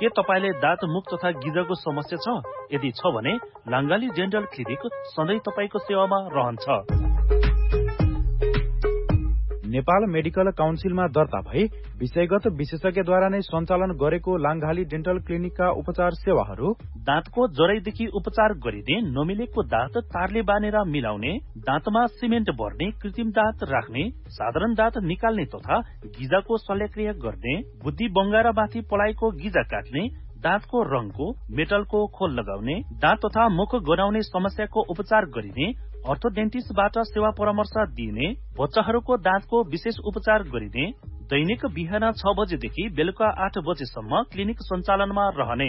के तपाईले दाँत मुख तथा गिजको समस्या छ? यदि छ भने लाङ्गाली डेन्टल क्लिनिक सधैँ तपाईको सेवामा रहन्छ। नेपाल मेडिकल काउन्सिलमा दर्ता भई विषयगत विशेषज्ञद्वारा नै सञ्चालन गरेको लाङ्गाली डेन्टल क्लिनिकका उपचार सेवाहरू दाँतको जराइदेखि उपचार गरिने, नमिलेको दाँत तारले बानेर मिलाउने, दाँतमा सिमेन्ट भर्ने, कृत्रिम दाँत राख्ने, साधारण दाँत निकाल्ने तथा गिजाको शल्यक्रिया गर्ने, बुद्धि बङ्गारामाथि पलाएको गिजा काट्ने, दाँतको रङको, मेटलको खोल लगाउने, दाँत तथा मुख गनाउने समस्याको उपचार गरिने, अर्थोडेन्टिस्टबाट सेवा परामर्श दिइने, बच्चाहरूको दाँतको विशेष उपचार गरिने, दैनिक बिहान 6 बजेदेखि बेलुका 8 बजेसम्म क्लिनिक सञ्चालनमा रहने।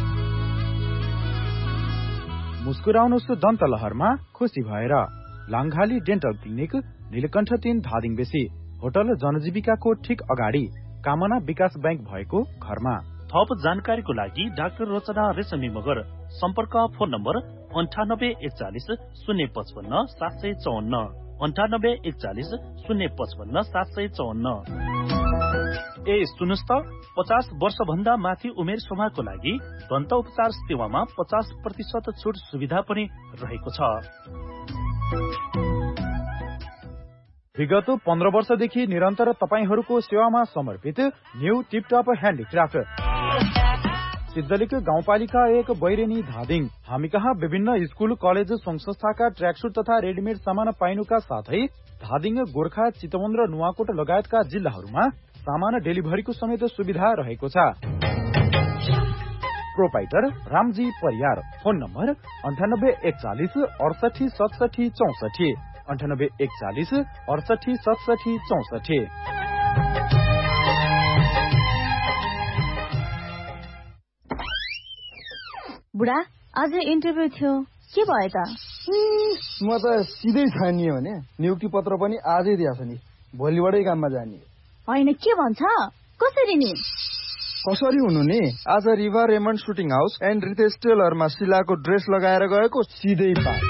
मुस्कुराउनुहोस् दन्त लहरमा खुसी भएर। लाङ्गाली डेन्टल क्लिनिक, नीलकण्ठ 3 धादिङ बेसी, होटल जनजीविकाको ठीक अगाडि, कामना विकास बैंक भएको घरमा। थप जानकारीको लागि डाक्टर रचना रेशमी मगर। सम्पर्क फोन नम्बर 9841 055 754 9841 055 754। ए सुन्नुस् त, 50 वर्ष भन्दा माथि उमेर समूहको लागि दन्त उपचार सेवामा 50% छुट सुविधा पनि रहेको छ। विगत 15 वर्षदेखि निरन्तर तपाईहरूको सेवामा समर्पित न्यू टिपटप ह्यान्डिक्राफ्ट, सिद्धलिक गाउँपालिका 1 बैरेनी धादिङ। हामी कहाँ विभिन्न स्कूल, कलेज, संघ संस्थाका ट्र्याकसुट तथा रेडिमेड सामान पाइनुका साथै धादिङ, गोर्खा, चितवन र नुवाकोट लगायतका जिल्लाहरूमा सामान डेलिभरीको समेत सुविधा रहेको छ। Proprietor Ramji Pariyar. Phone number 9841 68 67 64 9841 68 67 64। बुढा, आज इन्टरभ्यू थियो, के भयो त? म त सिधै छानियो भने नियुक्ति पत्र पनि आजै दिएछ नि, भोलिबाटै काममा जाने। होइन, के भन्छ? कसरी नि? कसरी हुनु नि, आज Riva Raymond shooting house and Ritesh टेलरमा सिलाको dress लगाएर गएको, सिधै पाए।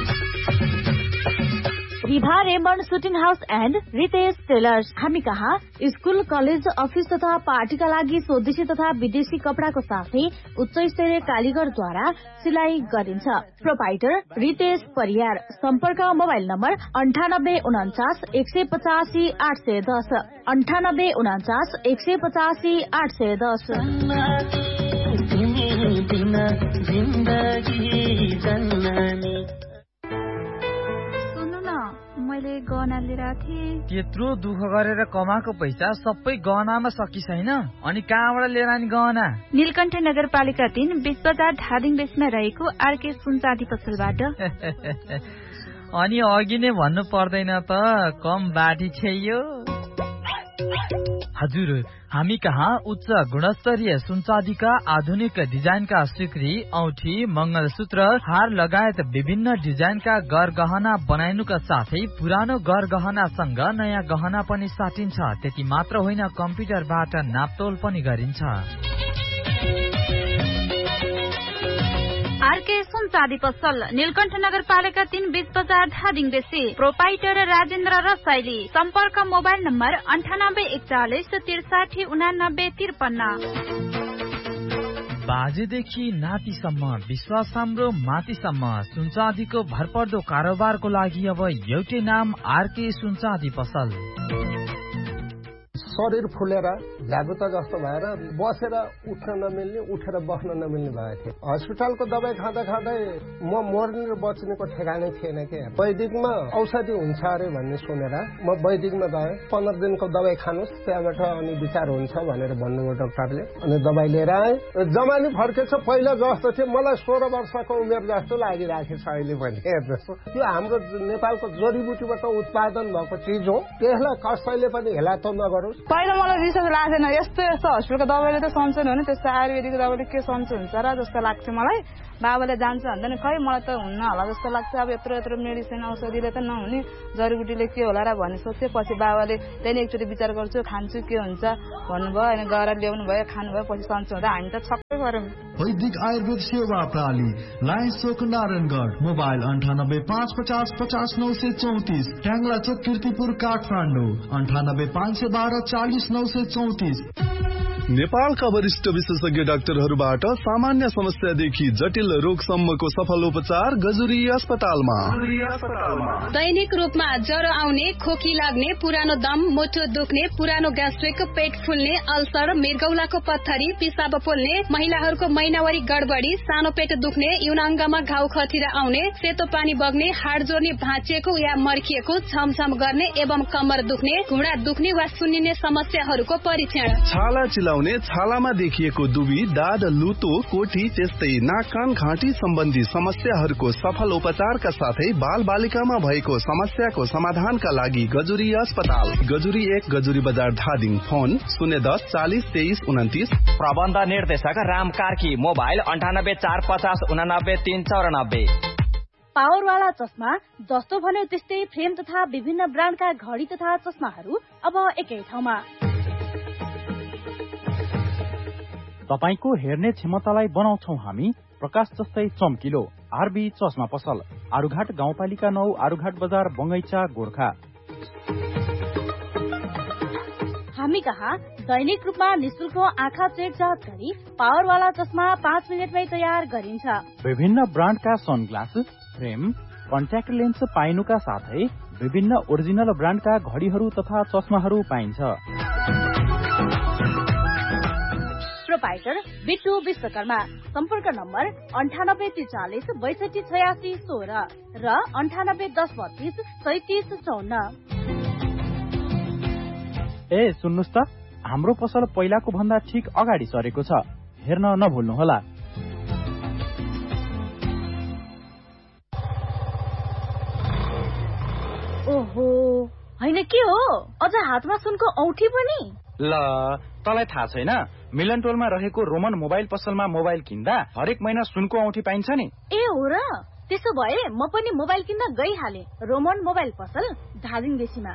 Riva Raymond shooting house and Ritesh tailors. हामी कहाँ स्कूल, कलेज, अफिस तथा पार्टीका लागि स्वदेशी तथा विदेशी कपडाको साथै उच्च स्तरीय कालीगरद्वारा सिलाई गरिन्छ। प्रोपाइटर रितेश परियार। सम्पर्क मोबाइल नम्बर 9849 185 810 9849 185 810। मैले गहना लिएर थिएँ। त्यत्रो दुःख गरेर कमाएको पैसा सबै गहनामा सकिसैन, अनि कहाँबाट लिएर आनी गहना? नीलकण्ठ नगरपालिका 3 20 बजार धादिङ बेसमा रहेको आरके सुनचाँदी पसलबाट। अनि अघि नै भन्नु पर्दैन त, कम बाटी छैयो। हजुर, हामी कहाँ उच्च गुणस्तरीय सुनचाँदीका आधुनिक डिजाइनका सिक्री, औठी, मंगलसूत्र, हार लगायत विभिन्न डिजाइनका गरगहना बनाइनुका साथै पुरानो गरगहनासँग नयाँ गहना पनि साटिन्छ। त्यति मात्र होइन, कम्प्युटरबाट नापतोल पनि गरिन्छ। आरके सुनचाँदी पसल, नीलकण्ठ नगरपालिका 3 20 बजार धादिङ बेसी। प्रोपाइटर राजेन्द्र रसाइली। सम्पर्क मोबाइल नम्बर 9841 63 89 53। बाजेदेखि नातिसम्म, विश्वास हाम्रो माथिसम्म, सुनचाँदीको भरपर्दो कारोबारको लागि अब एउटै नाम, आरके सुनचाँदी पसल। शरीर फुलेर झ्यागुता जस्तो भएर बसेर उठ्न नमिल्ने, उठेर बस्न नमिल्ने भएको थियो। हस्पिटलको दबाई खाँदा खाँदै म मर्ने र बच्नेको ठेगानै थिएन के। वैदिकमा औषधि हुन्छ अरे भन्ने सुनेर म वैदिकमा गएँ। 15 दिनको दबाई खानुहोस्, त्यहाँबाट अनि विचार हुन्छ भनेर भन्नुभयो डाक्टरले। अनि दबाई लिएर आएँ। जमानी फर्केछ, पहिला जस्तो थियो। मलाई 16 वर्षको उमेर जस्तो लागिरहेको छ अहिले पनि। हेर्नुहोस्, यो हाम्रो नेपालको जडीबुटीबाट उत्पादन भएको चिज हो, त्यसलाई कसैले पनि हेला त नगरोस्। पहिला मलाई रिसर्च लाग्दैन, यस्तो हस्पिटलको दबाईले त सन्चो हुने, त्यस्तो आयुर्वेदिकको दबाईले के सन्चो हुन्छ र जस्तो लाग्थ्यो मलाई। बाबाले जान्छ भन्दैन, खै मलाई त हुन्न होला जस्तो लाग्छ। अब यत्रो मेडिसिन औषधिले त नहुने, जडीबुटीले के होला र भन्ने सोचे। पछि बाबाले त्यही एकचोटि विचार गर्छु, खान्छु के हुन्छ भन्नुभयो। अनि गएर ल्याउनु भयो, खानुभयो, पछि सन्चो हुँदा हामी त छक्कै पर्यौँ। वैदिक आयुर्वेद सेवा प्रणाली, लायन्स चोक नारायणगढ। मोबाइल 98 550 50 934। ट्याङ्ला चोक, किर्तिपुर, काठमाडौँ 98 512 40 934। नेपालका वरिष्ठ विशेषज्ञ डाक्टरहरूबाट सामान्य समस्यादेखि जटिल रोगसम्मको सफल उपचार गजुरी अस्पतालमा। दैनिक रूपमा ज्वरो आउने, खोकी लाग्ने, पुरानो दम, मुटु दुख्ने, पुरानो ग्यास्ट्रिक, पेट फुल्ने, अल्सर, मृगौलाको पत्थरी, पिसाब पोल्ने, महिलाहरूको महिनावारी गडबडी, सानो पेट दुख्ने, यौनाङ्गमा घाउ खटिरा आउने, सेतो पानी बग्ने, हाड जोड्ने भाँचिएको या मर्किएको, छमछम गर्ने एवं कम्मर दुख्ने, घुँडा दुख्ने वा सुन्निने समस्याहरूको परीक्षण। छाला चिलाउने, छालामा देखिएको दुबी, दाद, लुतो, कोठी, त्यस्तै नाक कान घाँटी सम्बन्धी समस्याहरूको सफल उपचारका साथै बाल बालिकामा भएको समस्याको समाधानका लागि गजुरी अस्पताल, गजुरी 1, गजुरी बजार धादिङ। फोन 010 40 23 29। प्रबन्ध निर्देशक राम कार्की। मोबाइल 98 450 89 394। पावरवाला चस्मा जस्तो भन्यो त्यस्तै फ्रेम तथा विभिन्न ब्रान्डका घडी तथा चस्माहरू अब एकै ठाउँमा। तपाईको हेर्ने क्षमतालाई बनाउँछौ हामी प्रकाश जस्तै चम्किलो। आरबी चस्मा पसल, आरुघाट गाउँपालिका 9, आरुघाट बजार, बङ्गैचा, गोर्खा। हामी कहाँ दैनिक रूपमा निशुल्क आँखा चेक जाँच गरी पावरवाला चस्मा 5 मिनटमै तयार गरिन्छ। विभिन्न ब्रान्डका सनग्लास, फ्रेम, कन्ट्याक्ट लेन्स पाइनुका साथै विभिन्न ओरिजिनल ब्रान्डका घडीहरू तथा चस्माहरू पाइन्छ। प्रोपाइटर बिट्टु विश्वकर्मा। सम्पर्क नम्बर 9843 62 86 16 र 98 10 32 37 54। ए सुन्नुस् त, हाम्रो पसल पहिलाको भन्दा ठिक अगाडि सरेको छ, हेर्न नभुल्नुहोला। ओहो, हैन के हो, अझ हातमा सुनको औठी पनि? ल, तँलाई थाहा छैन? मिलन टोलमा रहेको रोमन मोबाइल पसलमा मोबाइल किन्दा हरेक महिना सुनको औठी पाइन्छ नि। ए हो र, त्यसो भए म पनि मोबाइल किन्न गइहाले। रोमन मोबाइल पसल धादिङ बेसीमा।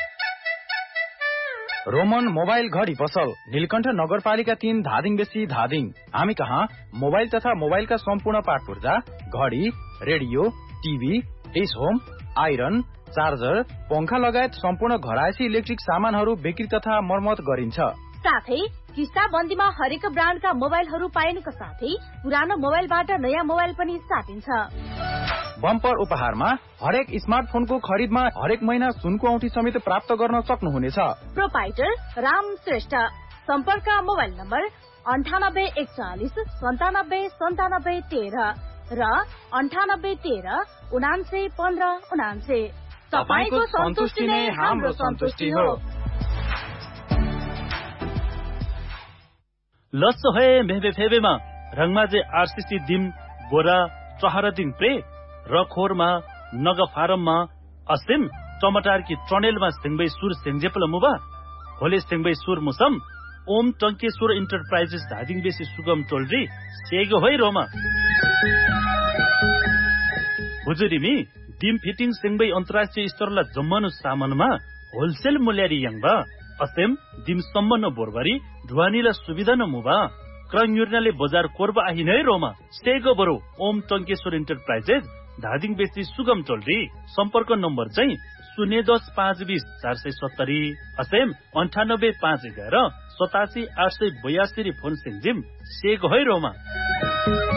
रोमन मोबाइल घडी पसल, नीलकण्ठ नगरपालिका 3, धादिङ बेसी, धादिङ। हामी कहाँ मोबाइल तथा मोबाइलका सम्पूर्ण पार्ट पुर्जा, घडी, radio, TV, dish home, iron, charger, पंखा लगायत सम्पूर्ण घरायसी इलेक्ट्रिक सामानहरू बिक्री तथा मर्मत गरिन्छ। साथै किस्ता बन्दीमा हरेक ब्रान्डका मोबाइलहरू पाइनुका साथै पुरानो मोबाइलबाट नयाँ मोबाइल पनि साटिन्छ। बम्पर उपहारमा हरेक स्मार्टफोनको खरिदमा हरेक महिना सुनको औठी समेत प्राप्त गर्न सक्नुहुनेछ। प्रोपाइटर राम श्रेष्ठ। सम्पर्क मोबाइल नम्बर 98 41 97 97 13 र 98 13 79 15 79। तपाईको सन्तुष्टि नै हाम्रो सन्तुष्टि हो। लस्सो है मेहबे फेबेमा रङमाजे आरसीसी दिम बोरा चहरा दिन प्रे रखोरमा नग फारममा असिम टमाटर की ट्रनेलमा सिंगबै सुर सेंजेपल मुबा होले सिंगबै सुर मुसम ओम टंकेश्वर इन्टरप्राइजेस धादिङ बेसी सुगम टोलरी सेगो होइ रोमा हुजुरिमी डिम फिटिङ सिंगबै अन्तर्राष्ट्रिय स्तरला जम्मनु सामानमा होलसेल मूल्यारी यङबा असेम दिम सम्मन बोरबारी ढुवानीला सुविधा न मुबा क्रङयुर्नाले बजार कोर्बा आहिनै रोमा सेगो बरो ओम टंकेश्वर इन्टरप्राइजेस धादिङ बेसी सुगम टोलरी। सम्पर्क नम्बर चाहिँ 010 520 470 असेम 98 511 87 882 फोन सिंजिम सेगो है रोमा।